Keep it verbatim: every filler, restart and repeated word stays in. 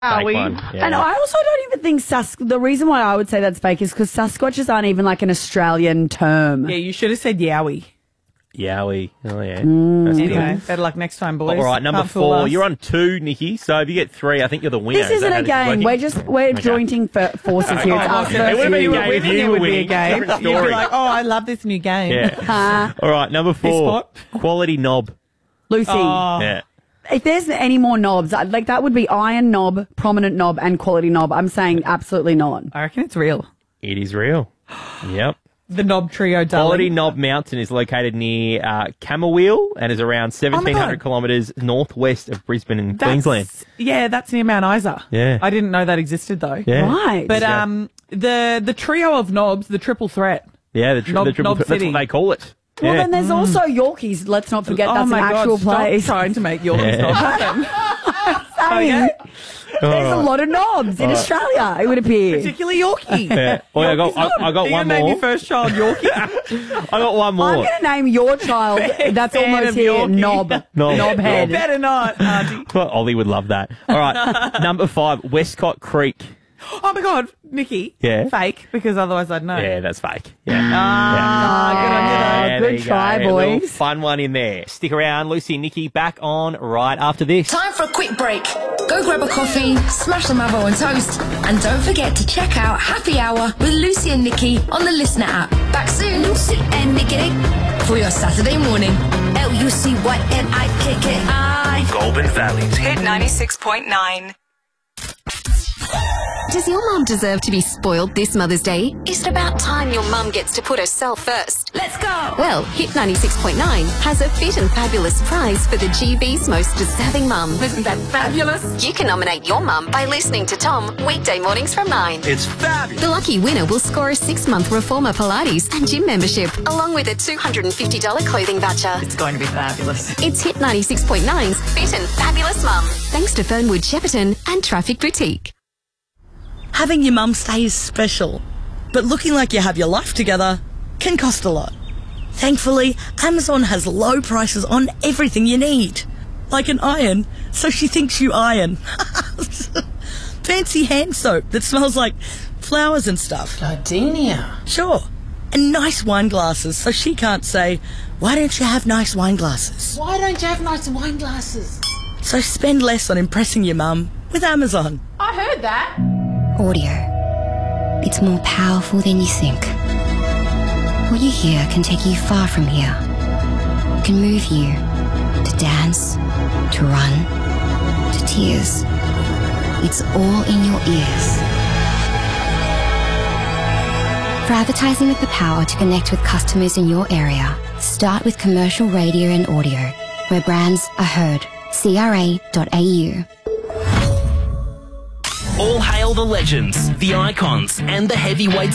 Fake we? one. Yeah. And I also don't even think Sus. The reason why I would say that's fake is because Sasquatches aren't even like an Australian term. Yeah, you should have said yowie. Yowie. Oh, yeah. Mm. That's Anyway, good. better luck next time, boys. All right, number Can't fool four. us. You're on two, Nikki. So if you get three, I think you're the winner. This Is isn't that a how this is game. working? We're just we're Okay. jointing for forces here. It's Oh, us well, it versus would've been you. a game if winning, you it were would be a winning. game. Different You'd be story. like, oh, I love this new game. Yeah. All right, number four. Quality knob. Lucy. Oh. Yeah. If there's any more knobs, I'd- like that would be iron knob, prominent knob, and quality knob. I'm saying absolutely not. I reckon it's real. It is real. Yep. The knob trio, darling. Quality Knob Mountain is located near uh, Camberwell and is around seventeen hundred kilometres northwest of Brisbane in That's- Queensland. Yeah, that's near Mount Isa. Yeah. I didn't know that existed though. Yeah. Right. But Yeah. um, the the trio of knobs, the triple threat. Yeah, the, tri- Knob- the triple, Knob that's City. what they call it. Well, yeah. then there's also Yorkies. Let's not forget oh that's my an actual God, place. Stop trying to make yours Yeah. not happen. Saying, Okay. There's a lot of knobs in Alright. Australia, it would appear. Particularly Yorkie. Yeah. Well, I got, I, I got Are you one gonna name more. your first child Yorkie? I got one more. I'm going to name your child, that's Fan almost of here, Yorkie. Knob. Knob. Knobhead. You better not, Auntie. Well, Ollie would love that. All right, number five, Westcott Creek. Oh my God, Nikki. Yeah. Fake, because otherwise I'd know. Yeah, that's fake. Yeah. Ah, good on you, though. Yeah, good there you try, go. A little boys. fun one in there. Stick around, Lucy and Nikki back on right after this. Time for a quick break. Go grab a coffee, smash some Mavo and toast, and don't forget to check out Happy Hour with Lucy and Nikki on the Listener app. Back soon, Lucy and Nikki, for your Saturday morning. L U C Y N I K K I. Goulburn Valley's Hit ninety-six point nine. Does your mum deserve to be spoiled this Mother's Day? Is it about time your mum gets to put herself first? Let's go. Well, Hit ninety-six point nine has a fit and fabulous prize for the G B's most deserving mum. Isn't that fabulous? You can nominate your mum by listening to Tom weekday mornings from nine. It's fabulous. The lucky winner will score a six-month Reformer Pilates and gym membership, along with a two hundred fifty dollars clothing voucher. It's going to be fabulous. It's Hit ninety-six point nine's Fit and Fabulous Mum, thanks to Fernwood Shepperton and Traffic Boutique. Having your mum stay is special, but looking like you have your life together can cost a lot. Thankfully, Amazon has low prices on everything you need. Like an iron, so she thinks you iron. Fancy hand soap that smells like flowers and stuff. Gardenia. Sure. And nice wine glasses, so she can't say, why don't you have nice wine glasses? Why don't you have nice wine glasses? So spend less on impressing your mum with Amazon. I heard that. Audio. It's more powerful than you think. What you hear can take you far from here. It can move you to dance, to run, to tears. It's all in your ears. For advertising with the power to connect with customers in your area, start with commercial radio and audio, where brands are heard. C R A dot A U. All hail the legends, the icons, and the heavyweights